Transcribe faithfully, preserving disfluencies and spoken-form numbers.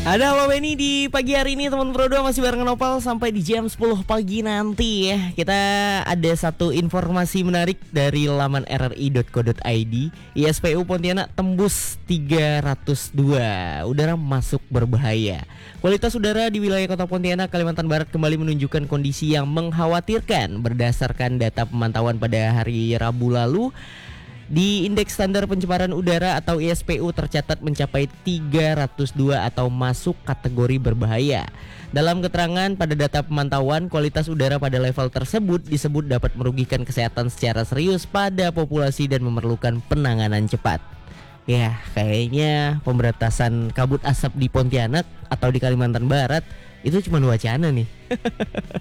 Ada apa Benny di pagi hari ini teman Bro dua masih barengan Opal sampai di jam sepuluh pagi nanti ya. Kita ada satu informasi menarik dari laman r r i dot co dot i d. I S P U Pontianak tembus tiga ratus dua. Udara masuk berbahaya. Kualitas udara di wilayah Kota Pontianak, Kalimantan Barat kembali menunjukkan kondisi yang mengkhawatirkan berdasarkan data pemantauan pada hari Rabu lalu. Di indeks standar pencemaran udara atau I S P U tercatat mencapai tiga ratus dua atau masuk kategori berbahaya. Dalam keterangan pada data pemantauan, kualitas udara pada level tersebut disebut dapat merugikan kesehatan secara serius pada populasi dan memerlukan penanganan cepat. Ya, kayaknya pemberantasan kabut asap di Pontianak atau di Kalimantan Barat itu cuma wacana nih.